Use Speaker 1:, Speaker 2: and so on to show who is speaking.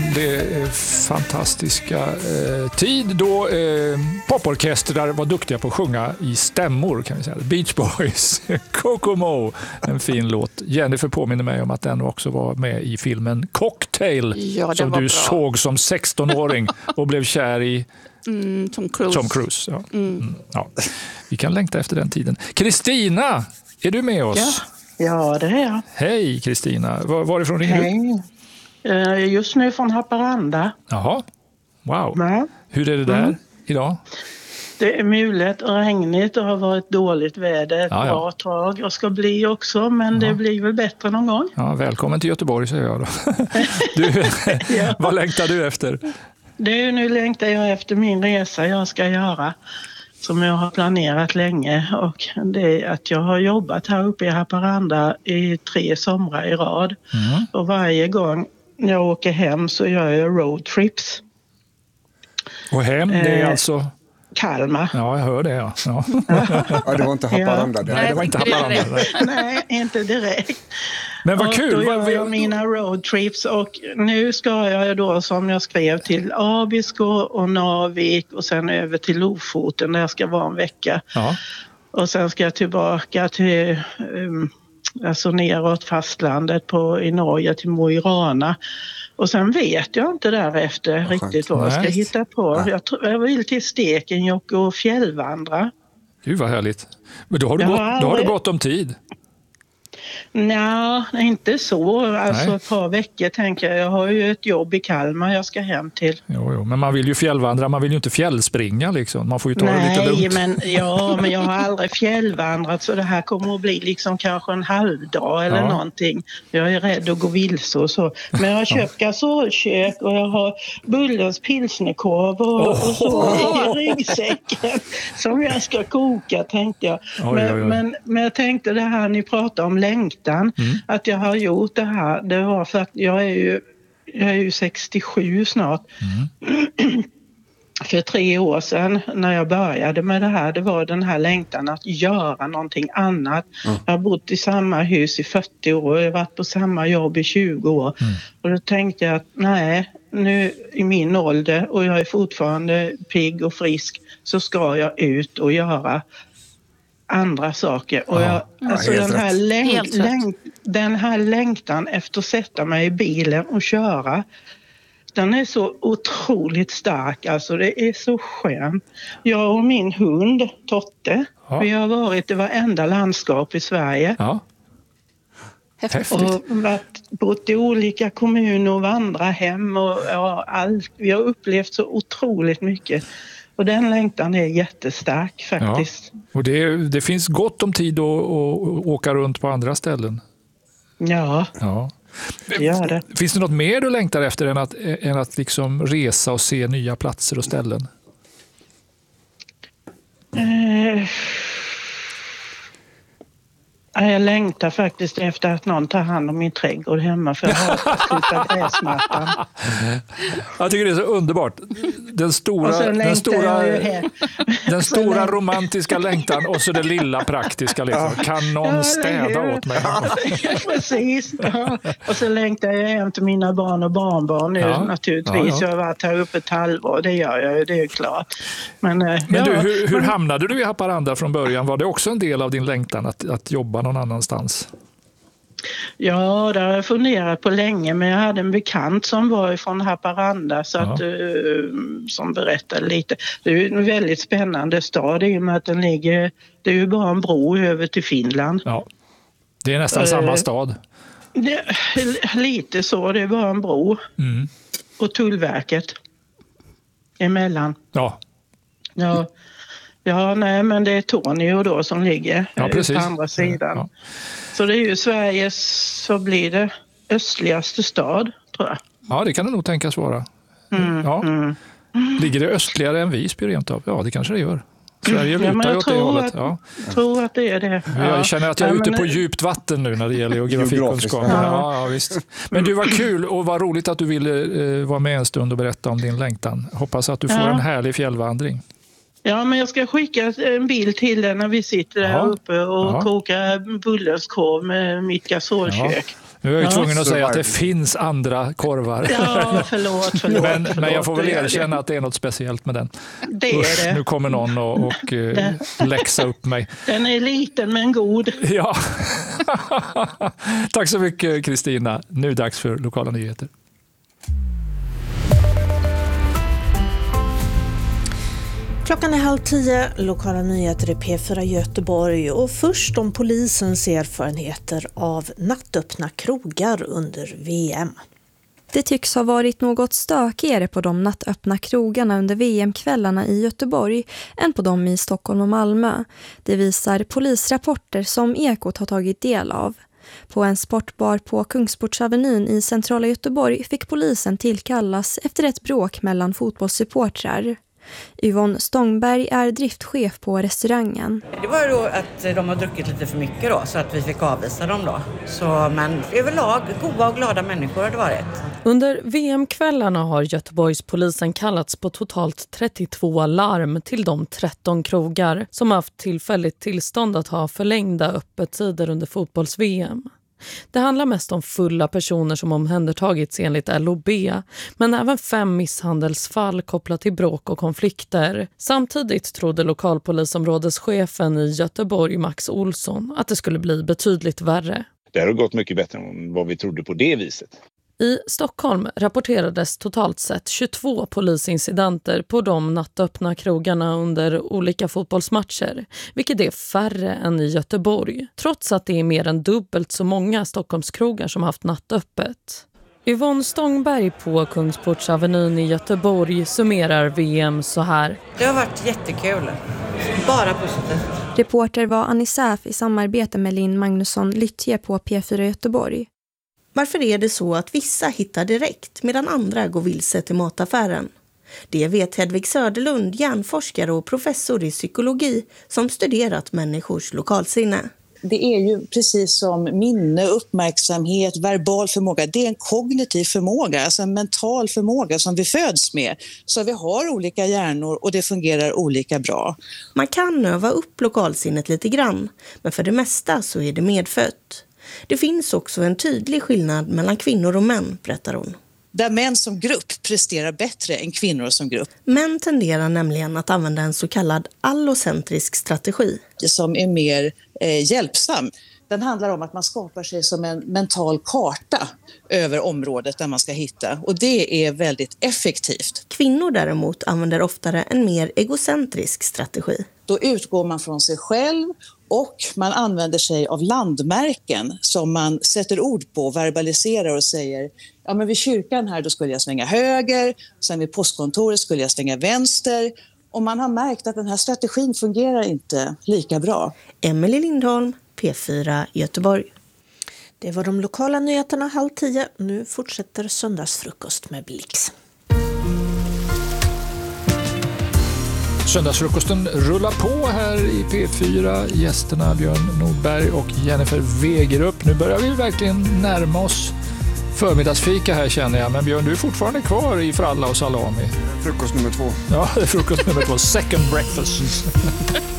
Speaker 1: det fantastiska tid då poporkestrar var duktiga på att sjunga i stämmor, kan vi säga. Beach Boys, Kokomo, en fin låt. Jennifer påminner mig om att den också var med i filmen Cocktail, som du såg som 16-åring och blev kär i. Tom Cruise. Ja. Ja. Vi kan längta efter den tiden. Kristina, är du med oss?
Speaker 2: Ja, det är jag.
Speaker 1: Hej Kristina, varifrån ringer du?
Speaker 2: Just nu från Haparanda.
Speaker 1: Jaha, wow.
Speaker 2: Ja.
Speaker 1: Hur är det där idag?
Speaker 2: Det är mulet och regnigt och har varit dåligt väder ett bra tag och ska bli också, men det blir väl bättre någon gång.
Speaker 1: Ja, välkommen till Göteborg, säger jag då. Du, vad längtar du efter?
Speaker 2: Nu längtar jag efter min resa jag ska göra, som jag har planerat länge, och det är att jag har jobbat här uppe i Haparanda i 3 somrar i rad. Och varje gång jag åker hem så gör jag roadtrips.
Speaker 1: Och hem, det är alltså?
Speaker 2: Kalmar.
Speaker 1: Ja, jag hör det. Ja,
Speaker 3: ja det var inte Haparanda.
Speaker 1: Nej, det var inte Haparanda.
Speaker 2: Nej, inte direkt.
Speaker 1: Men vad kul.
Speaker 2: Då gör jag mina roadtrips, och nu ska jag då, som jag skrev, till Abisko och Narvik och sen över till Lofoten där jag ska vara en vecka. Ja. Och sen ska jag tillbaka till alltså neråt fastlandet i Norge till Mo i Rana. Och sen vet jag inte därefter riktigt vad jag ska hitta på. Jag vill till Stekenjokk och fjällvandra.
Speaker 1: Gud vad härligt. Men då har du gott om tid.
Speaker 2: Nej, inte så. Alltså ett par veckor tänker jag. Jag har ju ett jobb i Kalmar jag ska hem till.
Speaker 1: Jo, men man vill ju fjällvandra, man vill ju inte fjällspringa liksom. Man får ju ta det lite lugnt.
Speaker 2: Men jag har aldrig fjällvandrat, så det här kommer att bli liksom kanske en halvdag eller någonting. Jag är rädd att gå vilse och så. Men jag har köpt gasolkök och jag har Bullens pilsnerkorv och så i ryggsäcken som jag ska koka, tänkte jag. Men jag tänkte det här ni pratar om längtan, att jag har gjort det här, det var för att jag är ju 67 snart. För 3 år sedan när jag började med det här, det var den här längtan att göra någonting annat. Jag har bott i samma hus i 40 år, jag har varit på samma jobb i 20 år. Och då tänkte jag att nej, nu i min ålder och jag är fortfarande pigg och frisk, så ska jag ut och göra andra saker. Och den här längtan efter att sätta mig i bilen och köra, den är så otroligt stark. Alltså det är så skönt. Jag och min hund Totte, vi har varit i varenda landskap i Sverige. Ja. Häftigt. Och bott i olika kommuner och vandra hem och vi har upplevt så otroligt mycket. Och den längtan är jättestark faktiskt.
Speaker 1: Ja. Och det finns gott om tid att åka runt på andra ställen.
Speaker 2: Ja. Det gör det.
Speaker 1: Finns det något mer du längtar efter än att liksom resa och se nya platser och ställen?
Speaker 2: Jag längtar faktiskt efter att någon tar hand om min trädgård hemma, för jag har slutat gräsmattan.
Speaker 1: Jag tycker det är så underbart. Den stora romantiska längtan och så det lilla praktiska. Liksom. Kan någon städa åt mig?
Speaker 2: Precis. Ja. Och så längtar jag hem till mina barn och barnbarn nu naturligtvis. Jag har varit här uppe ett halvår, det gör jag ju, det är ju klart. Men
Speaker 1: du, hur hamnade du i Haparanda från början? Var det också en del av din längtan att jobba någon annanstans?
Speaker 2: Ja, det har jag funderat på länge, men jag hade en bekant som var från Haparanda som berättade lite. Det är en väldigt spännande stad i och med att det är ju bara en bro över till Finland. Ja,
Speaker 1: det är nästan samma stad.
Speaker 2: Lite så, det är bara en bro. Och Tullverket emellan. Ja, nej, men det är Tornio då som ligger på andra sidan. Ja. Så det är ju Sveriges, så blir det östligaste stad, tror jag.
Speaker 1: Ja, det kan det nog tänkas vara. Ligger det östligare än Visby rent av? Ja, det kanske det gör. Sverige lutar ju åt det hållet.
Speaker 2: Jag tror att det är det.
Speaker 1: Jag känner att jag är ute på djupt vatten nu när det gäller geografikunskap. Ja, visst. Men du, var kul och var roligt att du ville vara med en stund och berätta om din längtan. Hoppas att du får en härlig fjällvandring.
Speaker 2: Ja, men jag ska skicka en bild till dig när vi sitter där uppe och kokar bullenskorv med mitt gasolkök.
Speaker 1: Nu är jag tvungen att säga att det finns andra korvar.
Speaker 2: Ja, förlåt.
Speaker 1: Men jag får väl erkänna att det är något speciellt med den.
Speaker 2: Det är det.
Speaker 1: Nu kommer någon och läxa upp mig.
Speaker 2: Den är liten men god.
Speaker 1: Ja. Tack så mycket, Kristina. Nu är det dags för lokala nyheter.
Speaker 4: Klockan är 9:30, lokala nyheter i P4 Göteborg och först om polisens erfarenheter av nattöppna krogar under VM.
Speaker 5: Det tycks ha varit något stökigare på de nattöppna krogarna under VM-kvällarna i Göteborg än på dem i Stockholm och Malmö. Det visar polisrapporter som Ekot har tagit del av. På en sportbar på Kungsportsavenyn i centrala Göteborg fick polisen tillkallas efter ett bråk mellan fotbollssupportrar. Yvonne Stångberg är driftchef på restaurangen.
Speaker 6: Det var ju då att de har druckit lite för mycket då, så att vi fick avvisa dem då. Men överlag goda och glada människor har det varit.
Speaker 7: Under VM-kvällarna har Göteborgspolisen kallats på totalt 32 larm till de 13 krogar som haft tillfälligt tillstånd att ha förlängda öppettider under fotbolls-VM. Det handlar mest om fulla personer som omhändertagits enligt LOB, men även 5 misshandelsfall kopplat till bråk och konflikter. Samtidigt trodde lokalpolisområdeschefen i Göteborg, Max Olsson, att det skulle bli betydligt värre.
Speaker 8: Det har gått mycket bättre än vad vi trodde på det viset.
Speaker 7: I Stockholm rapporterades totalt sett 22 polisincidenter på de nattöppna krogarna under olika fotbollsmatcher, vilket är färre än i Göteborg, trots att det är mer än dubbelt så många Stockholmskrogar som haft nattöppet. Yvonne Stångberg på Kungsportsavenyn i Göteborg summerar VM så här.
Speaker 6: Det har varit jättekul. Bara positivt.
Speaker 5: Reporter var Anisaf i samarbete med Linn Magnusson Lyttje på P4 Göteborg.
Speaker 4: Varför är det så att vissa hittar direkt medan andra går vilse till mataffären? Det vet Hedvig Söderlund, hjärnforskare och professor i psykologi som studerat människors lokalsinne.
Speaker 9: Det är ju precis som minne, uppmärksamhet, verbal förmåga. Det är en kognitiv förmåga, alltså en mental förmåga som vi föds med. Så vi har olika hjärnor och det fungerar olika bra.
Speaker 4: Man kan öva upp lokalsinnet lite grann, men för det mesta så är det medfött. Det finns också en tydlig skillnad mellan kvinnor och män, berättar hon.
Speaker 9: Där män som grupp presterar bättre än kvinnor som grupp.
Speaker 4: Män tenderar nämligen att använda en så kallad allocentrisk strategi.
Speaker 9: Som är mer hjälpsam. Den handlar om att man skapar sig som en mental karta över området där man ska hitta. Och det är väldigt effektivt.
Speaker 4: Kvinnor däremot använder oftare en mer egocentrisk strategi.
Speaker 9: Då utgår man från sig själv och man använder sig av landmärken som man sätter ord på, verbaliserar och säger ja men vid kyrkan här då skulle jag svänga höger, sen vid postkontoret skulle jag svänga vänster. Och man har märkt att den här strategin fungerar inte lika bra.
Speaker 4: Emelie Lindholm, P4 Göteborg. Det var de lokala nyheterna 9:30. Nu fortsätter söndagsfrukost med Blix.
Speaker 1: Söndagsfrukosten rullar på här i P4. Gästerna Björn Nordberg och Jennifer Wegerup. Nu börjar vi verkligen närma oss förmiddagsfika här känner jag. Men Björn, du är fortfarande kvar i fralla och salami.
Speaker 3: Frukost nummer 2.
Speaker 1: Ja, det är frukost nummer 2. Second breakfast.